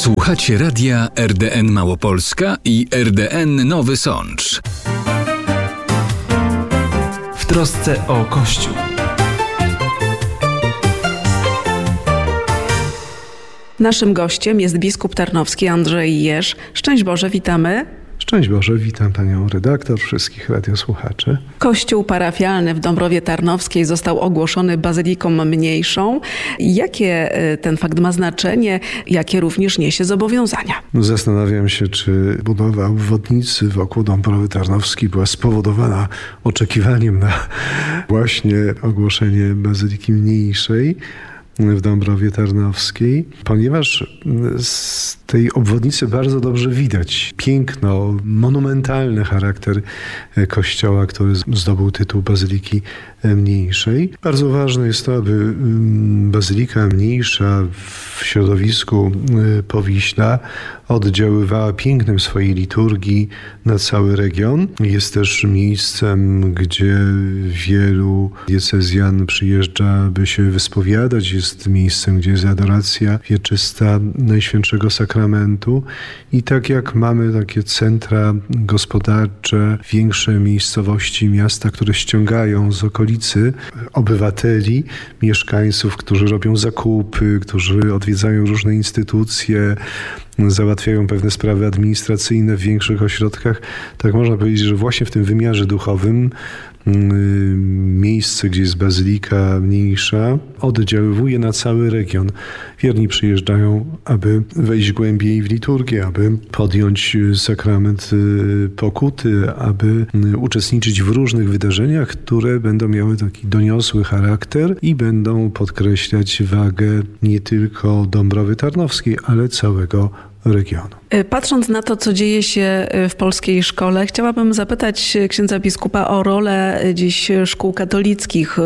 Słuchacie radia RDN Małopolska i RDN Nowy Sącz. W trosce o Kościół. Naszym gościem jest biskup tarnowski Andrzej Jerz. Szczęść Boże, witamy. Szczęść Boże, witam panią redaktor, wszystkich radiosłuchaczy. Kościół parafialny w Dąbrowie Tarnowskiej został ogłoszony bazyliką mniejszą. Jakie ten fakt ma znaczenie, jakie również niesie zobowiązania? Zastanawiam się, czy budowa obwodnicy wokół Dąbrowy Tarnowskiej była spowodowana oczekiwaniem na właśnie ogłoszenie bazyliki mniejszej w Dąbrowie Tarnowskiej, ponieważ z tej obwodnicy bardzo dobrze widać piękno, monumentalny charakter kościoła, który zdobył tytuł bazyliki mniejszej. Bardzo ważne jest to, aby bazylika mniejsza w środowisku Powiśla oddziaływała pięknem swojej liturgii na cały region. Jest też miejscem, gdzie wielu diecezjan przyjeżdża, by się wyspowiadać. Jest miejscem, gdzie jest adoracja wieczysta Najświętszego Sakramentu. I tak jak mamy takie centra gospodarcze, większe miejscowości, miasta, które ściągają z okolicy obywateli, mieszkańców, którzy robią zakupy, którzy odwiedzają różne instytucje, załatwiają pewne sprawy administracyjne w większych ośrodkach, tak można powiedzieć, że właśnie w tym wymiarze duchowym miejsce, gdzie jest bazylika mniejsza, oddziaływuje na cały region. Wierni przyjeżdżają, aby wejść głębiej w liturgię, aby podjąć sakrament pokuty, aby uczestniczyć w różnych wydarzeniach, które będą miały taki doniosły charakter i będą podkreślać wagę nie tylko Dąbrowy Tarnowskiej, ale całego regionu. Patrząc na to, co dzieje się w polskiej szkole, chciałabym zapytać księdza biskupa o rolę dziś szkół katolickich.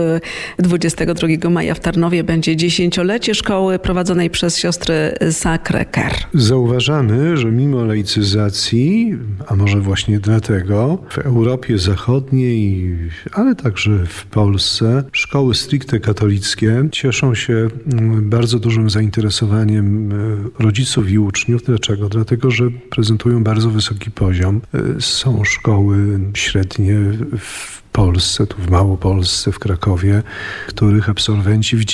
22 maja w Tarnowie będzie 10-lecie szkoły prowadzonej przez siostry Sacré-Cœur. Zauważamy, że mimo laicyzacji, a może właśnie dlatego, w Europie Zachodniej, ale także w Polsce, szkoły stricte katolickie cieszą się bardzo dużym zainteresowaniem rodziców i uczniów. Dlaczego? Dlatego, że prezentują bardzo wysoki poziom. Są szkoły średnie w Polsce, tu w Małopolsce, w Krakowie, których absolwenci w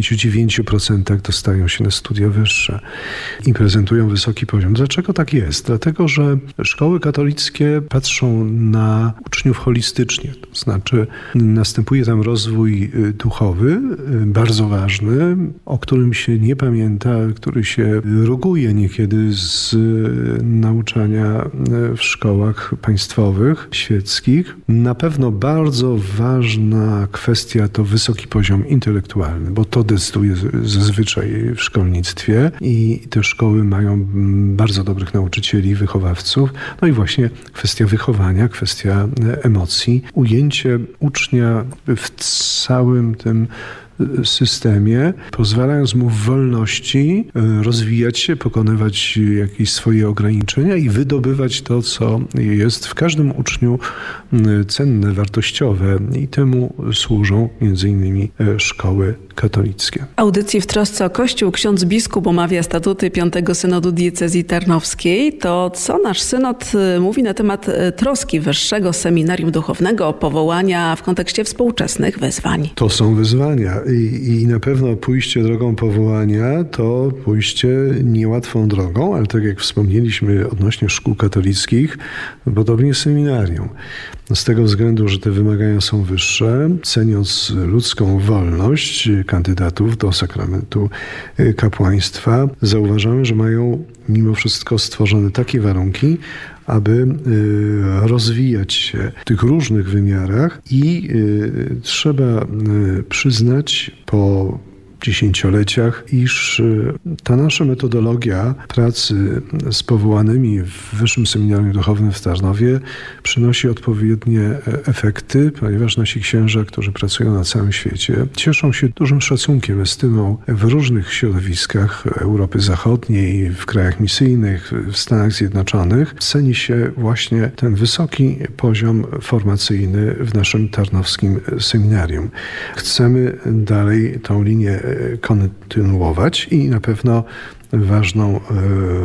99% dostają się na studia wyższe i prezentują wysoki poziom. Dlaczego tak jest? Dlatego, że szkoły katolickie patrzą na uczniów holistycznie, to znaczy następuje tam rozwój duchowy, bardzo ważny, o którym się nie pamięta, który się ruguje niekiedy z nauczania w szkołach państwowych, świeckich. Na pewno bardzo ważna kwestia to wysoki poziom intelektualny, bo to decyduje zazwyczaj w szkolnictwie i te szkoły mają bardzo dobrych nauczycieli, wychowawców. No i właśnie kwestia wychowania, kwestia emocji, ujęcie ucznia w całym tym systemie, pozwalając mu w wolności rozwijać się, pokonywać jakieś swoje ograniczenia i wydobywać to, co jest w każdym uczniu cenne, wartościowe i temu służą między innymi szkoły katolickie. Audycji w trosce o Kościół ksiądz biskup omawia statuty 5. Synodu Diecezji Tarnowskiej. To co nasz synod mówi na temat troski Wyższego Seminarium Duchownego, powołania w kontekście współczesnych wyzwań? To są wyzwania i na pewno pójście drogą powołania to pójście niełatwą drogą, ale tak jak wspomnieliśmy odnośnie szkół katolickich, podobnie seminarium. Z tego względu, że te wymagania są wyższe, ceniąc ludzką wolność kandydatów do sakramentu kapłaństwa, zauważamy, że mają mimo wszystko stworzone takie warunki, aby rozwijać się w tych różnych wymiarach i trzeba przyznać po dziesięcioleciach, iż ta nasza metodologia pracy z powołanymi w Wyższym Seminarium Duchownym w Tarnowie przynosi odpowiednie efekty, ponieważ nasi księża, którzy pracują na całym świecie, cieszą się dużym szacunkiem, estymą w różnych środowiskach Europy Zachodniej, w krajach misyjnych, w Stanach Zjednoczonych. Ceni się właśnie ten wysoki poziom formacyjny w naszym tarnowskim seminarium. Chcemy dalej tą linię kontynuować i na pewno ważną